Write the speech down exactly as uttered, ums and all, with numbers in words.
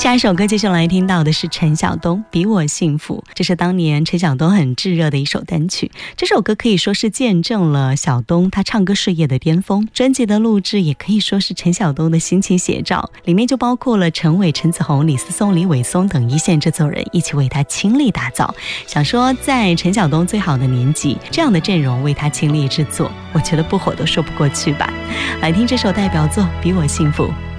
下一首歌接下来听到的是陈晓东《比我幸福》，这是当年陈晓东很炙热的一首单曲。这首歌可以说是见证了晓东他唱歌事业的巅峰，专辑的录制也可以说是陈晓东的心情写照，里面就包括了陈伟、陈子红、李思松、李伟松等一线制作人一起为他倾力打造。想说在陈晓东最好的年纪，这样的阵容为他倾力制作，我觉得不火都说不过去吧。来听这首代表作《比我幸福》。